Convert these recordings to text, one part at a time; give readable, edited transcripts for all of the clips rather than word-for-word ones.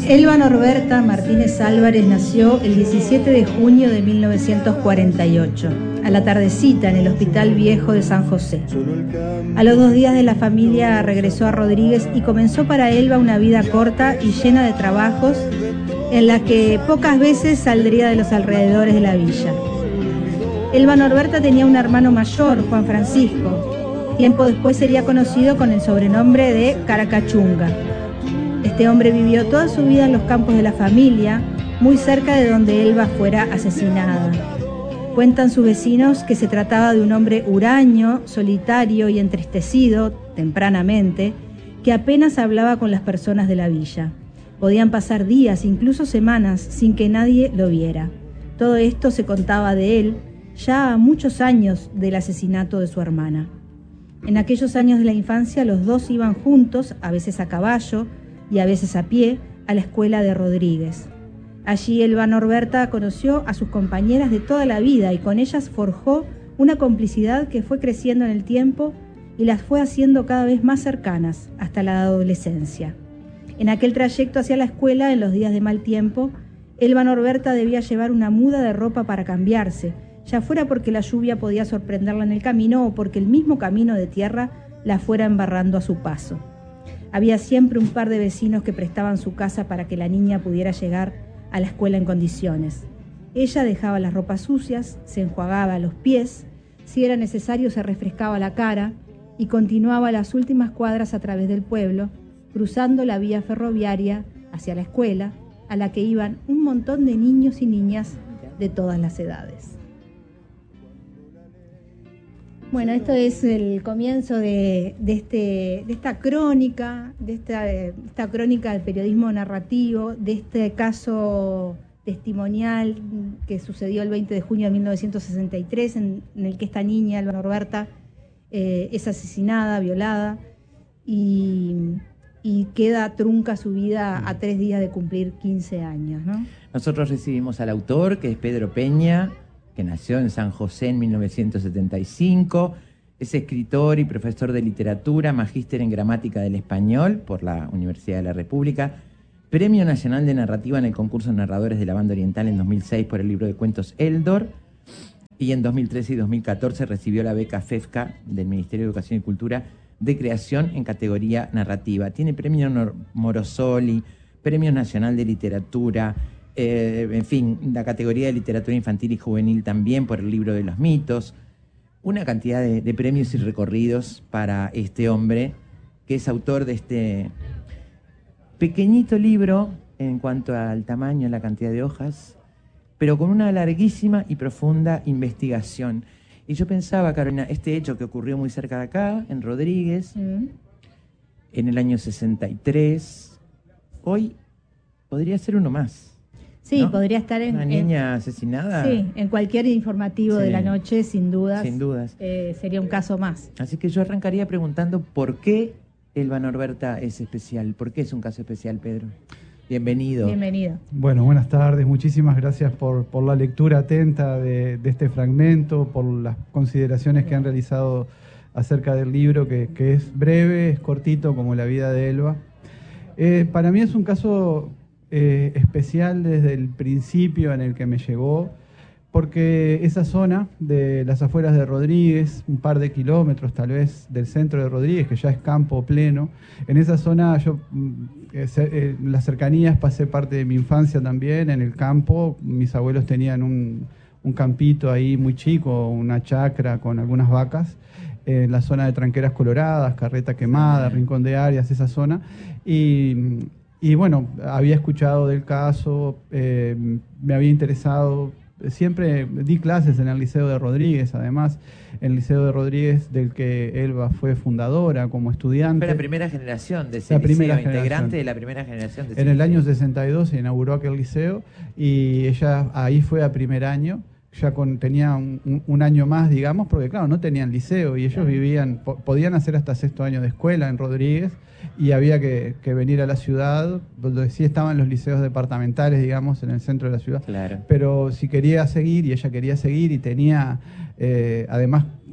Elba Norberta Martínez Álvarez nació el 17 de junio de 1948, a la tardecita en el Hospital Viejo de San José. A los 2 días de la familia regresó a Rodríguez y comenzó para Elba una vida corta y llena de trabajos en la que pocas veces saldría de los alrededores de la villa. Elba Norberta tenía un hermano mayor, Juan Francisco. Tiempo después sería conocido con el sobrenombre de Caracachunga. Este hombre vivió toda su vida en los campos de la familia, muy cerca de donde Elba fuera asesinada. Cuentan sus vecinos que se trataba de un hombre huraño, solitario y entristecido, tempranamente, que apenas hablaba con las personas de la villa. Podían pasar días, incluso semanas, sin que nadie lo viera. Todo esto se contaba de él, ya a muchos años del asesinato de su hermana. En aquellos años de la infancia los dos iban juntos, a veces a caballo y a veces a pie, a la escuela de Rodríguez. Allí Elba Norberta conoció a sus compañeras de toda la vida y con ellas forjó una complicidad que fue creciendo en el tiempo y las fue haciendo cada vez más cercanas hasta la adolescencia. En aquel trayecto hacia la escuela, en los días de mal tiempo, Elba Norberta debía llevar una muda de ropa para cambiarse, ya fuera porque la lluvia podía sorprenderla en el camino o porque el mismo camino de tierra la fuera embarrando a su paso. Había siempre un par de vecinos que prestaban su casa para que la niña pudiera llegar a la escuela en condiciones. Ella dejaba las ropas sucias, se enjuagaba los pies, si era necesario se refrescaba la cara y continuaba las últimas cuadras a través del pueblo, cruzando la vía ferroviaria hacia la escuela, a la que iban un montón de niños y niñas de todas las edades. Bueno, esto es el comienzo de esta crónica, esta crónica del periodismo narrativo, de este caso testimonial que sucedió el 20 de junio de 1963, en el que esta niña, Elba Norberta, es asesinada, violada, y queda trunca su vida a 3 días de cumplir 15 años, ¿no? Nosotros recibimos al autor, que es Pedro Peña, que nació en San José en 1975, es escritor y profesor de literatura, magíster en gramática del español por la Universidad de la República, Premio Nacional de Narrativa en el concurso de narradores de la Banda Oriental en 2006 por el libro de cuentos Eldor, y en 2013 y 2014 recibió la beca FEFCA del Ministerio de Educación y Cultura de creación en categoría narrativa. Tiene premio Morosoli, Premio Nacional de Literatura, en fin, la categoría de literatura infantil y juvenil también por el libro de los mitos. Una cantidad de premios y recorridos para este hombre, que es autor de este pequeñito libro en cuanto al tamaño, la cantidad de hojas, pero con una larguísima y profunda investigación. Y yo pensaba, Carolina, este hecho que ocurrió muy cerca de acá, en Rodríguez, en el año 63, hoy podría ser uno más. Sí, ¿no? podría estar en... Una niña asesinada. Sí, en cualquier informativo de la noche, sin dudas. Sin dudas. Sería un caso más. Así que yo arrancaría preguntando por qué Elba Norberta es especial. ¿Por qué es un caso especial, Pedro? Bienvenido. Bienvenido. Bueno, buenas tardes. Muchísimas gracias por la lectura atenta de este fragmento, por las consideraciones que han realizado acerca del libro, que es breve, es cortito, como la vida de Elba. Para mí es un caso especial desde el principio en el que me llegó, porque esa zona de las afueras de Rodríguez, un par de kilómetros tal vez del centro de Rodríguez, que ya es campo pleno, en esa zona yo, en las cercanías, pasé parte de mi infancia también en el campo. Mis abuelos tenían un campito ahí muy chico, una chacra con algunas vacas, en la zona de Tranqueras Coloradas, Carreta Quemada, Rincón de Arias, esa zona, y bueno, había escuchado del caso, me había interesado. Siempre di clases en el Liceo de Rodríguez, además, el Liceo de Rodríguez del que Elba fue fundadora como estudiante. Fue la primera generación de ese liceo, integrante de la primera generación de ese liceo. En el año liceo. 62 se inauguró aquel liceo y ella ahí fue a primer año, ya tenía un año más, digamos, porque claro, no tenían liceo y ellos vivían, podían hacer hasta 6º año de escuela en Rodríguez, y había que venir a la ciudad, donde sí estaban los liceos departamentales, digamos, en el centro de la ciudad. Claro. Pero si quería seguir, y ella quería seguir, y tenía, además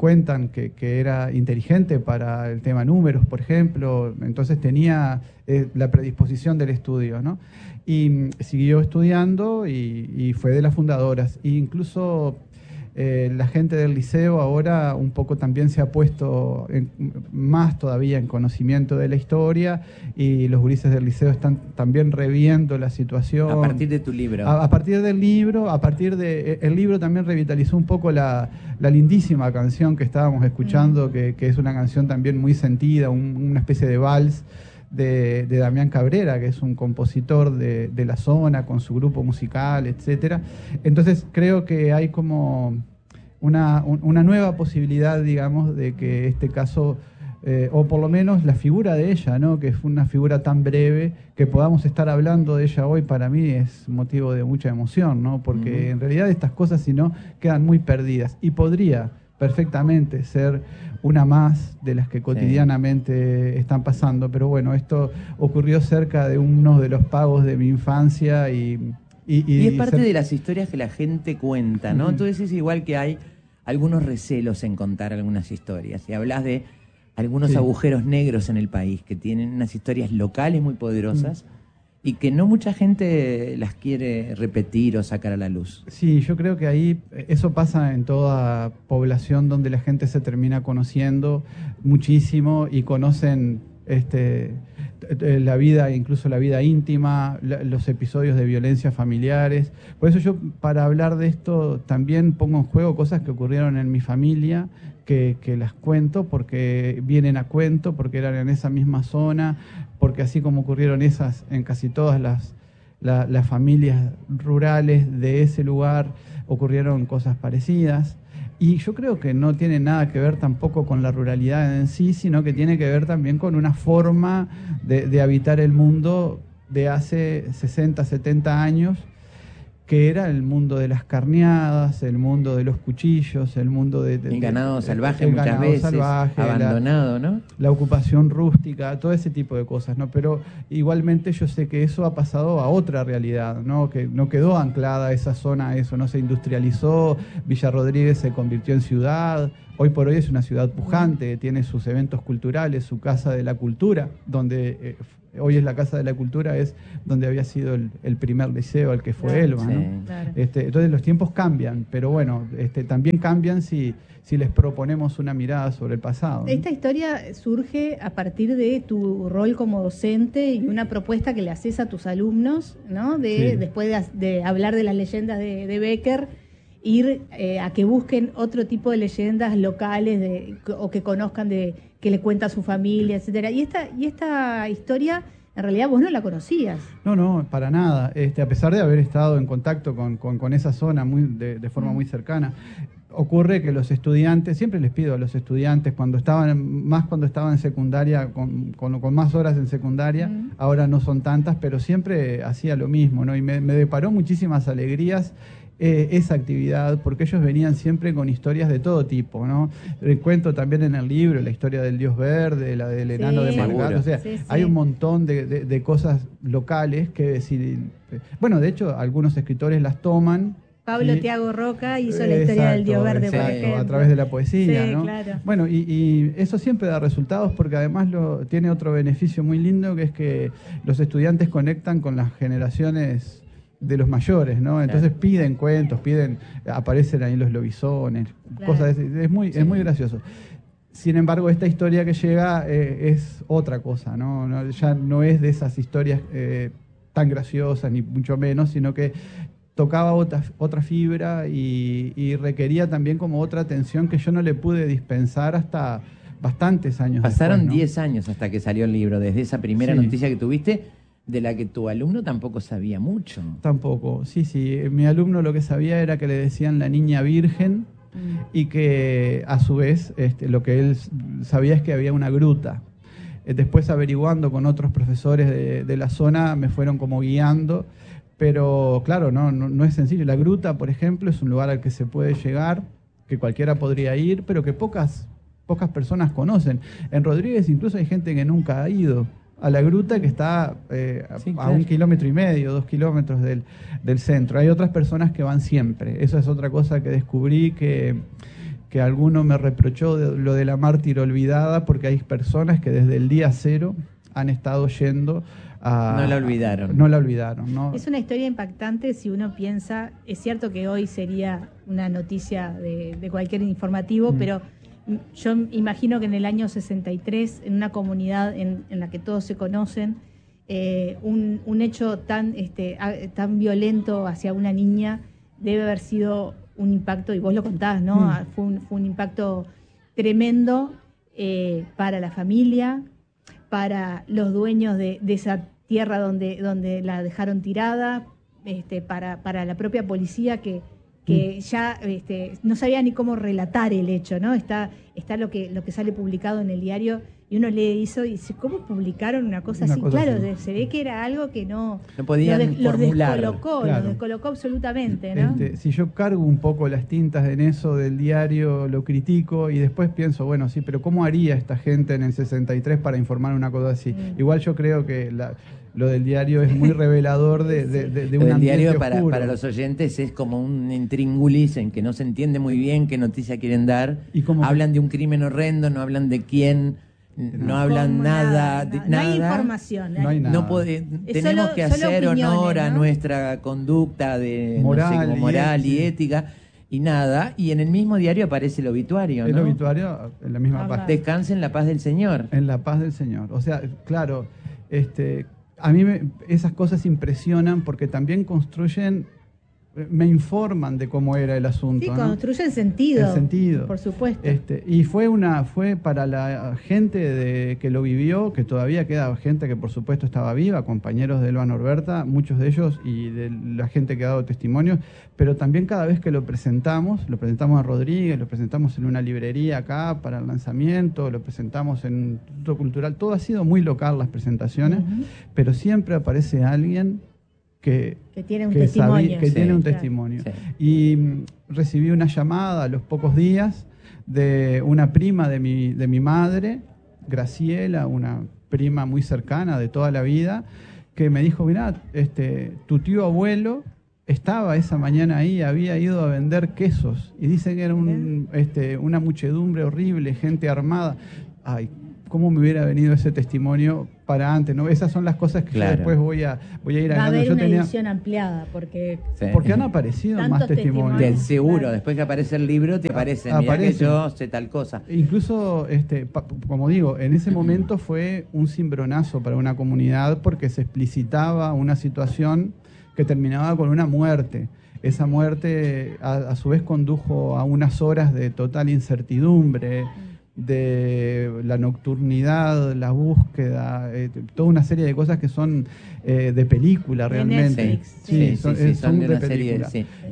cuentan que era inteligente para el tema números, por ejemplo, entonces tenía la predisposición del estudio, ¿no? Y siguió estudiando y fue de las fundadoras. E incluso la gente del liceo ahora un poco también se ha puesto más todavía en conocimiento de la historia, y los gurises del liceo están también reviendo la situación. A partir de tu libro. A partir del libro, el libro también revitalizó un poco la lindísima canción que estábamos escuchando, que es una canción también muy sentida, una especie de vals de Damián Cabrera, que es un compositor de la zona, con su grupo musical, etcétera. Entonces creo que hay como una nueva posibilidad, digamos, de que este caso, o por lo menos la figura de ella, ¿no?, que fue una figura tan breve, que podamos estar hablando de ella hoy, para mí es motivo de mucha emoción, ¿no? Porque en realidad estas cosas, si no, quedan muy perdidas, y podría perfectamente ser una más de las que cotidianamente están pasando, pero bueno, esto ocurrió cerca de uno de los pagos de mi infancia y es parte de las historias que la gente cuenta, ¿no? Tú decís igual que hay algunos recelos en contar algunas historias, y hablas de algunos agujeros negros en el país que tienen unas historias locales muy poderosas y que no mucha gente las quiere repetir o sacar a la luz. Sí, yo creo que ahí eso pasa en toda población donde la gente se termina conociendo muchísimo y conocen la vida, incluso la vida íntima, los episodios de violencia familiares. Por eso yo, para hablar de esto, también pongo en juego cosas que ocurrieron en mi familia, que las cuento porque vienen a cuento, porque eran en esa misma zona, porque así como ocurrieron esas en casi todas las familias rurales de ese lugar, ocurrieron cosas parecidas. Y yo creo que no tiene nada que ver tampoco con la ruralidad en sí, sino que tiene que ver también con una forma de habitar el mundo de hace 60, 70 años, que era el mundo de las carneadas, el mundo de los cuchillos, el mundo el ganado salvaje muchas veces, abandonado, ¿no? La ocupación rústica, todo ese tipo de cosas, ¿no? Pero igualmente yo sé que eso ha pasado a otra realidad, ¿no? Que no quedó anclada esa zona a eso, no se industrializó, Villa Rodríguez se convirtió en ciudad, hoy por hoy es una ciudad pujante, tiene sus eventos culturales, su Casa de la Cultura, donde hoy es la Casa de la Cultura, es donde había sido el primer liceo al que fue Elba, ¿no? Claro. Entonces los tiempos cambian, pero bueno, también cambian si les proponemos una mirada sobre el pasado, ¿no? Esta historia surge a partir de tu rol como docente y una propuesta que le haces a tus alumnos, ¿no? Después de hablar de las leyendas de Bécquer, ir a que busquen otro tipo de leyendas locales o que conozcan que le cuenta a su familia, etcétera. Y esta historia, en realidad vos no la conocías. No, para nada. A pesar de haber estado en contacto con esa zona de forma muy cercana, ocurre que los estudiantes, siempre les pido a los estudiantes, cuando estaban en secundaria, con más horas en secundaria, ahora no son tantas, pero siempre hacía lo mismo, ¿no? Y me deparó muchísimas alegrías esa actividad, porque ellos venían siempre con historias de todo tipo, ¿no? Cuento también en el libro la historia del Dios Verde, la del enano de Margal, o sea, hay un montón de cosas locales que bueno, de hecho, algunos escritores las toman. Pablo Tiago Roca hizo la historia del Dios Verde, por ejemplo, a través de la poesía, ¿no? Claro. Bueno, y eso siempre da resultados, porque además tiene otro beneficio muy lindo, que es que los estudiantes conectan con las generaciones de los mayores, ¿no? Entonces piden cuentos, aparecen ahí los lobisones, cosas es muy gracioso. Sin embargo, esta historia que llega es otra cosa, ¿no? Ya no es de esas historias tan graciosas, ni mucho menos, sino que tocaba otra fibra y requería también como otra atención que yo no le pude dispensar hasta bastantes años Pasaron después, ¿no? 10 años hasta que salió el libro, desde esa primera noticia que tuviste, de la que tu alumno tampoco sabía mucho. Tampoco, sí. Mi alumno lo que sabía era que le decían la niña virgen y que a su vez lo que él sabía es que había una gruta. Después, averiguando con otros profesores de la zona, me fueron como guiando, pero claro, no es sencillo. La gruta, por ejemplo, es un lugar al que se puede llegar, que cualquiera podría ir, pero que pocas personas conocen. En Rodríguez incluso hay gente que nunca ha ido a la gruta, que está a 1,5 kilómetros, 2 kilómetros del centro. Hay otras personas que van siempre. Eso es otra cosa que descubrí, que que alguno me reprochó lo de la mártir olvidada, porque hay personas que desde el día cero han estado yendo a... No la olvidaron. No la olvidaron, ¿no? Es una historia impactante si uno piensa, es cierto que hoy sería una noticia de cualquier informativo, pero yo imagino que en el año 63, en una comunidad en la que todos se conocen, un hecho tan violento hacia una niña debe haber sido un impacto, y vos lo contás, ¿no? Fue un impacto tremendo para la familia, para los dueños de esa tierra donde la dejaron tirada, para la propia policía que ya no sabía ni cómo relatar el hecho, ¿no? Está lo que sale publicado en el diario, y uno lee eso y dice, ¿cómo publicaron una cosa así? Claro, se ve que era algo que no podían formular. Los descolocó absolutamente, ¿no? Si yo cargo un poco las tintas en eso del diario, lo critico y después pienso, bueno, sí, pero ¿cómo haría esta gente en el 63 para informar una cosa así? Igual yo creo que lo del diario es muy revelador de un ambiente diario oscuro. para los oyentes es como un intríngulis en que no se entiende muy bien qué noticia quieren dar. Hablan de un crimen horrendo, no hablan de quién, no hablan nada. No hay información. No hay nada. Tenemos que hacer honor a nuestra conducta de moral y ética. Y nada, y en el mismo diario aparece el obituario, ¿no? El obituario en la misma página. Descanse en la paz del Señor. En la paz del Señor. O sea, claro, a mí esas cosas impresionan porque también me informan de cómo era el asunto. Sí, ¿no? construyen sentido. El sentido. Por supuesto. Y fue para la gente que lo vivió, que todavía queda gente que por supuesto estaba viva, compañeros de Elba Norberta, muchos de ellos, y de la gente que ha dado testimonios, pero también cada vez que lo presentamos a Rodríguez, lo presentamos en una librería acá para el lanzamiento, lo presentamos en un instituto cultural, todo ha sido muy local las presentaciones, pero siempre aparece alguien que tiene un testimonio. Tiene un testimonio. Sí. Y recibí una llamada a los pocos días de una prima de mi madre, Graciela, una prima muy cercana de toda la vida, que me dijo, mirá, tu tío abuelo estaba esa mañana ahí, había ido a vender quesos, y dicen que era una muchedumbre horrible, gente armada. Ay, cómo me hubiera venido ese testimonio para antes, ¿no? Esas son las cosas que yo después voy a ir a haber una edición ampliada, porque han aparecido más testimonios. Seguro, después que aparece el libro, te aparece, mirá que yo sé tal cosa. Incluso, como digo, en ese momento fue un cimbronazo para una comunidad porque se explicitaba una situación que terminaba con una muerte. Esa muerte, a su vez, condujo a unas horas de total incertidumbre, de la nocturnidad, la búsqueda, toda una serie de cosas que son de película realmente. Son de película.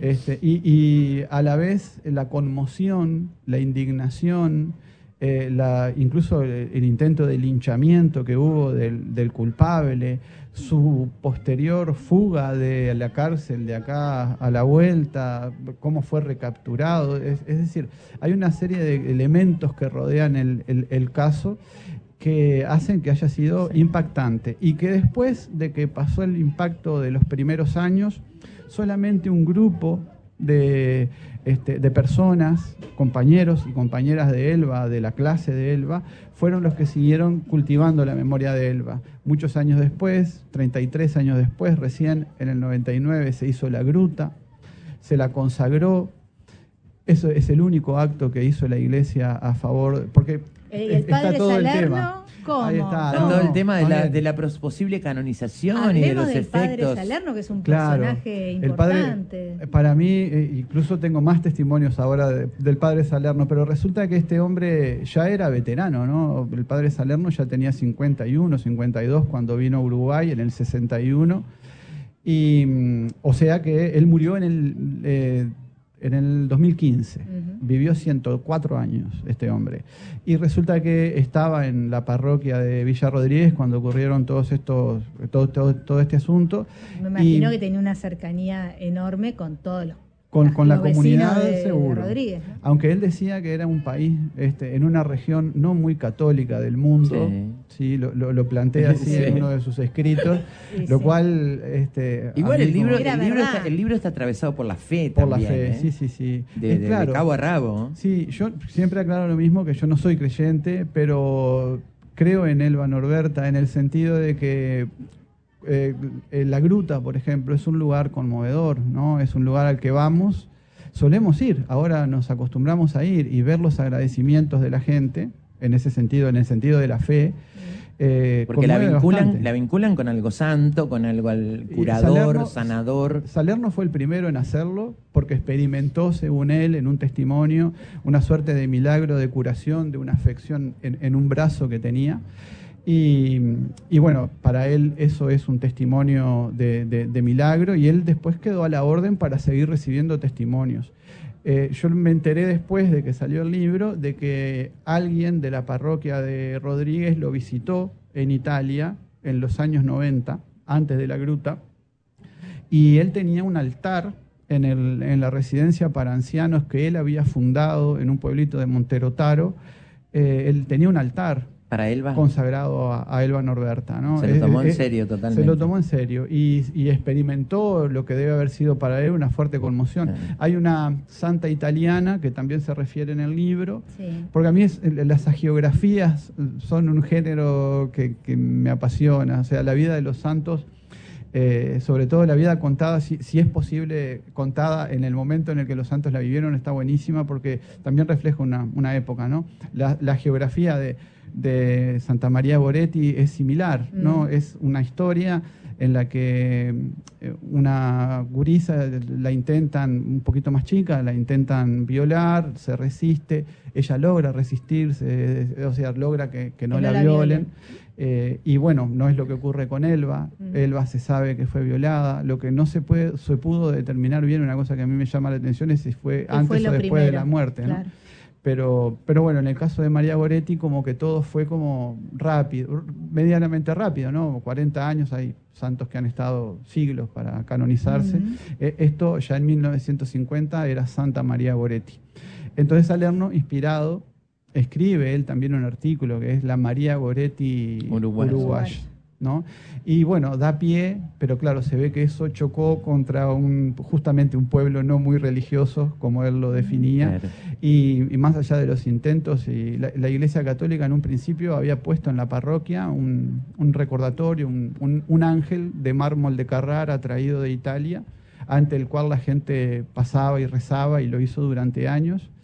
Y a la vez la conmoción, la indignación, incluso el intento de linchamiento que hubo del culpable, su posterior fuga de la cárcel de acá a la vuelta, cómo fue recapturado. Es decir, hay una serie de elementos que rodean el caso que hacen que haya sido impactante, y que después de que pasó el impacto de los primeros años, solamente un grupo de personas, compañeros y compañeras de Elba, de la clase de Elba, fueron los que siguieron cultivando la memoria de Elba. Muchos años después, 33 años después, recién en el 99 se hizo la gruta, se la consagró. Eso es el único acto que hizo la Iglesia a favor, porque está todo Salerno, el tema. ¿cómo? Ahí está, todo el tema de la posible canonización. Hablemos y de los efectos. Padre Salerno, que es un personaje importante. El padre, para mí, incluso tengo más testimonios ahora del padre Salerno, pero resulta que este hombre ya era veterano, ¿no? El padre Salerno ya tenía 51, 52 cuando vino a Uruguay en el 61, o sea que él murió en el 2015. Vivió 104 años este hombre. Y resulta que estaba en la parroquia de Villa Rodríguez cuando ocurrieron todo este asunto. Me imagino que tenía una cercanía enorme con todos con la los comunidad vecinos de seguro. Rodríguez, ¿no? Aunque él decía que era un país en una región no muy católica del mundo, sí, lo plantea así Sí. en uno de sus escritos, lo cual... Igual el libro Era está atravesado por la fe por también. la fe, sí. De cabo a rabo. Sí, yo siempre aclaro lo mismo, que yo no soy creyente, pero creo en Elba Norberta en el sentido de que la gruta, por ejemplo, es un lugar conmovedor, ¿no? Es un lugar al que solemos ir, ahora nos acostumbramos a ir y ver los agradecimientos de la gente, en ese sentido, en el sentido de la fe. Porque la vinculan con algo santo, con algo curador, sanador. Salerno fue el primero en hacerlo porque experimentó, según él, en un testimonio, una suerte de milagro de curación de una afección en un brazo que tenía. Y bueno, para él eso es un testimonio de milagro, y él después quedó a la orden para seguir recibiendo testimonios. Yo me enteré después de que salió el libro de que alguien de la parroquia de Rodríguez lo visitó en Italia en los años 90, antes de la gruta, y él tenía un altar en la residencia para ancianos que él había fundado en un pueblito de Monterotaro. Él tenía un altar para Elba, consagrado a Elba Norberta, ¿no? Se lo tomó en serio totalmente. Se lo tomó en serio y experimentó lo que debe haber sido para él una fuerte conmoción. Hay una santa italiana que también se refiere en el libro, porque a mí las hagiografías son un género que me apasiona. O sea, la vida de los santos, sobre todo la vida contada, si es posible contada en el momento en el que los santos la vivieron, está buenísima, porque también refleja una época, ¿no? La geografía de Santa María Goretti es similar, ¿no? Es una historia en la que una gurisa la intentan, un poquito más chica, la intentan violar, se resiste, ella logra resistirse, o sea, logra que no la violen. Y bueno, no es lo que ocurre con Elba. Elba se sabe que fue violada. Lo que no se pudo determinar bien, una cosa que a mí me llama la atención, es si fue antes o después de la muerte, ¿no? Claro. Pero bueno, en el caso de María Goretti, como que todo fue como rápido, medianamente rápido, ¿no? 40 años, hay santos que han estado siglos para canonizarse. Esto ya en 1950 era Santa María Goretti. Entonces Salerno, inspirado, escribe él también un artículo que es la María Goretti Uruguaya, ¿no? Y bueno, da pie, pero claro, se ve que eso chocó contra justamente un pueblo no muy religioso, como él lo definía. Claro. Y más allá de los intentos, y la Iglesia Católica en un principio había puesto en la parroquia un recordatorio, un ángel de mármol de Carrara traído de Italia, ante el cual la gente pasaba y rezaba, y lo hizo durante años.